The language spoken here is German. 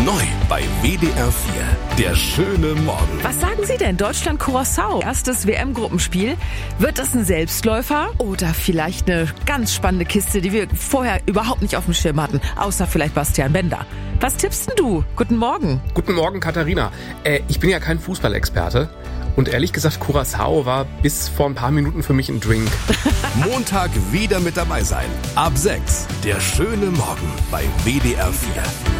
Neu bei WDR 4. Der schöne Morgen. Was sagen Sie denn? Deutschland-Curaçao. Erstes WM-Gruppenspiel. Wird das ein Selbstläufer oder vielleicht eine ganz spannende Kiste, die wir vorher überhaupt nicht auf dem Schirm hatten? Außer vielleicht Bastian Bender. Was tippst denn du? Guten Morgen. Guten Morgen, Katharina. Ich bin ja kein Fußballexperte. Und ehrlich gesagt, Curaçao war bis vor ein paar Minuten für mich ein Drink. Montag wieder mit dabei sein. Ab 6. Der schöne Morgen bei WDR 4.